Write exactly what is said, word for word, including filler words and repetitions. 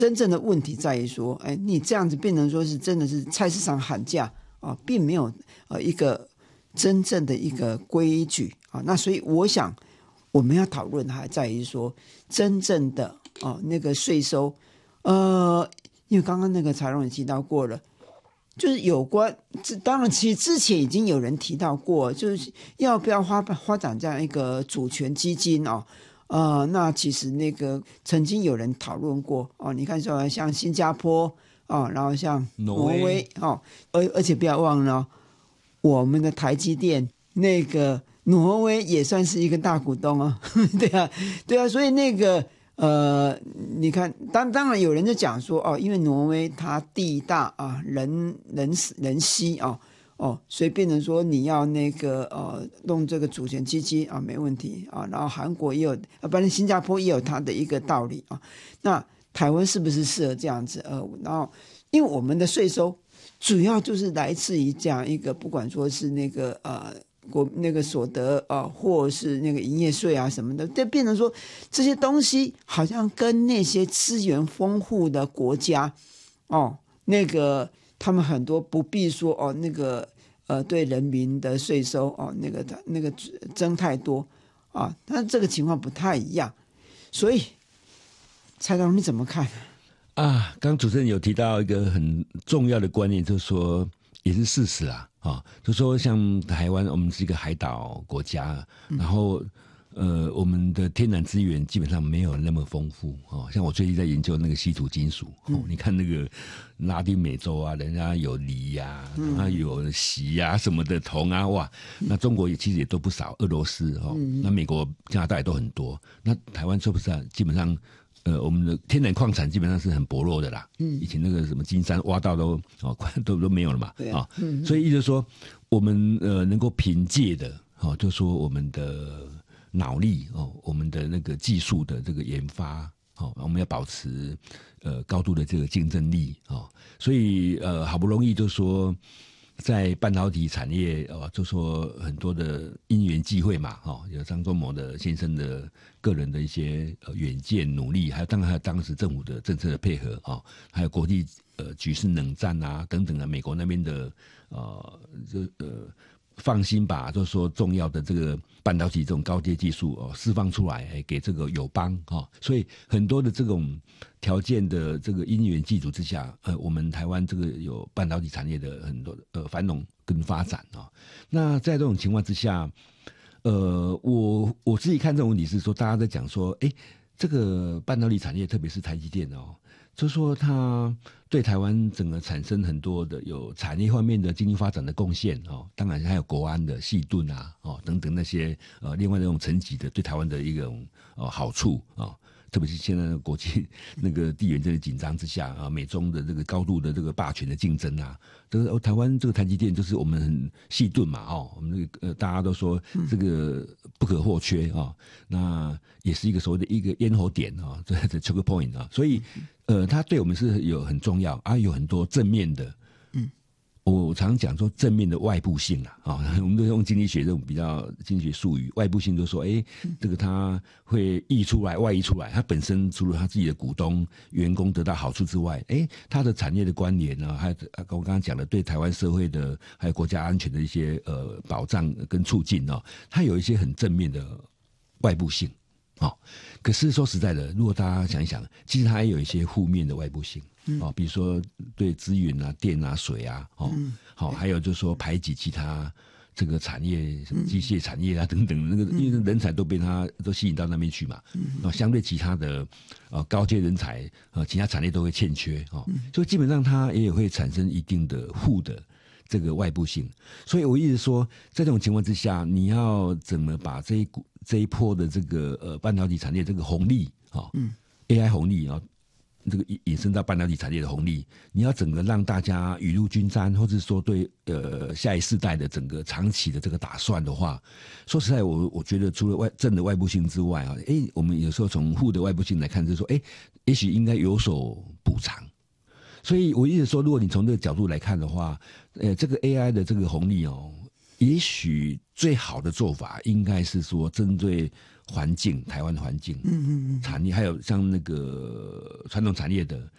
真正的问题在于说，哎，你这样子变成说是真的是菜市场喊价啊，并没有呃一个真正的一个规矩啊。那所以我想我们要讨论还在于说，真正的哦那个税收，呃，因为刚刚那个财荣也提到过了。就是有关，当然，其实之前已经有人提到过，就是要不要发发展这样一个主权基金哦，呃，那其实那个曾经有人讨论过哦，你看说像新加坡哦，然后像挪威哦，而而且不要忘了、哦，我们的台积电那个挪威也算是一个大股东哦，对啊，对啊，所以那个。呃，你看，当当然有人就讲说哦，因为挪威它地大啊，人人人稀啊，哦，所以变成说你要那个呃弄这个主权基金啊，没问题啊。然后韩国也有，呃，反正新加坡也有它的一个道理啊。那台湾是不是适合这样子？呃，然后因为我们的税收主要就是来自于这样一个，不管说是那个呃。国那个所得啊、呃，或是那个营业税啊什么的，就变成说这些东西好像跟那些资源丰富的国家哦，那个他们很多不必说哦，那个呃对人民的税收哦，那个那个增太多啊，但这个情况不太一样，所以蔡总你怎么看啊？刚主持人有提到一个很重要的观念，就是说也是事实啊。啊、哦，就说像台湾，我们是一个海岛国家，嗯、然后呃，我们的天然资源基本上没有那么丰富哦。像我最近在研究那个稀土金属，哦嗯、你看那个拉丁美洲啊，人家有锂呀、啊，然后有锡呀、啊、什么的铜啊，哇，那中国也其实也都不少，俄罗斯哦，嗯、那美国、加拿大也都很多，那台湾是不是、啊、基本上？呃，我们的天然矿产基本上是很薄弱的啦。嗯，以前那个什么金山挖到都哦，都都没有了嘛。对啊，嗯，所以意思说，我们呃能够凭借的哦，就说我们的脑力哦，我们的那个技术的这个研发哦，我们要保持呃高度的这个竞争力哦，所以呃好不容易就说。在半导体产业哦，就说很多的因缘际会嘛，哦，有张忠谋的先生的个人的一些呃远见努力，还有当然还有当时政府的政策的配合哦，还有国际呃局势冷战啊等等啊，美国那边的呃就呃放心把就是说重要的这个半导体这种高阶技术哦释放出来给这个友邦哦，所以很多的这种条件的这个因缘际组之下，呃，我们台湾这个有半导体产业的很多呃繁荣跟发展哦。那在这种情况之下，呃，我我自己看这种问题是说，大家在讲说，哎，这个半导体产业，特别是台积电哦，就说它对台湾整个产生很多的有产业方面的经济发展的贡献哦，当然还有国安的细盾啊哦等等那些呃另外那种层级的对台湾的一种呃好处啊。哦特别是现在国际那个地缘政治紧张之下啊，美中的这个高度的这个霸权的竞争啊，这个台湾这个台积电就是我们很细盾嘛，哦，我们这个呃大家都说这个不可或缺啊、哦，那也是一个所谓的一个咽喉点啊，这这 choke point 啊，所以呃，它对我们是有很重要啊，有很多正面的，嗯。我常讲说正面的外部性啊，啊，我们都用经济学这种比较经济学术语，外部性就说，哎，这个它会溢出来、外溢出来，它本身除了它自己的股东、员工得到好处之外，哎，它的产业的关联呢，还有我刚刚讲的对台湾社会的还有国家安全的一些呃保障跟促进哦，它有一些很正面的外部性。哦，可是说实在的，如果大家想一想，其实它也有一些负面的外部性，嗯、哦，比如说对资源啊、电啊、水啊，哦，好、嗯哦，还有就是说排挤其他这个产业，什么机械产业啊等等，那个因为人才都被它都吸引到那边去嘛，嗯，哦，相对其他的呃高阶人才，呃，其他产业都会欠缺，哦，嗯、所以基本上它也会产生一定的负的。这个外部性，所以我一直说，在这种情况之下，你要怎么把这一股这一波的这个呃半导体产业这个红利啊、哦嗯、，A I 红利啊、哦，这个引申到半导体产业的红利，你要整个让大家雨露均沾，或者说对呃下一世代的整个长期的这个打算的话，说实在，我我觉得除了外正的外部性之外啊，哎，我们有时候从负的外部性来看，就是说，哎，也许应该有所补偿。所以我一直说，如果你从这个角度来看的话，呃，这个 A I 的这个红利哦，也许最好的做法应该是说，针对环境，台湾的环境， 嗯嗯嗯， 产业，还有像那个传统产业的